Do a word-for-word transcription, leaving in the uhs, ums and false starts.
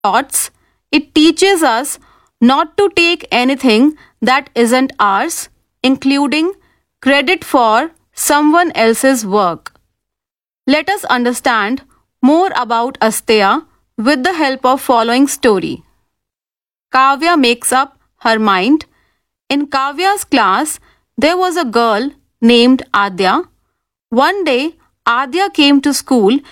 thoughts. It teaches us not to take anything that isn't ours, including credit for someone else's work. Let us understand more about Asteya with the help of following story. Kavya makes up her mind. In Kavya's class, there was a girl named Adya. One day, Adya came to school